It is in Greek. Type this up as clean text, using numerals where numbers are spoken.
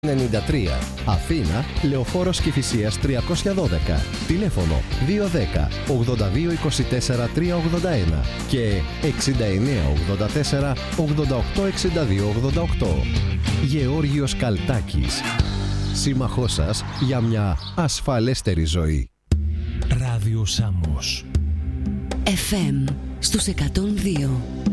93. Αθήνα, Λεωφόρος Κηφισίας 312. Τηλέφωνο 210 82 24 381 και 69 84 88 62 88. Γεώργιος Καλτάκης. Σύμμαχός σας για μια ασφαλέστερη ζωή. Ράδιο Σάμος. FM στους 102.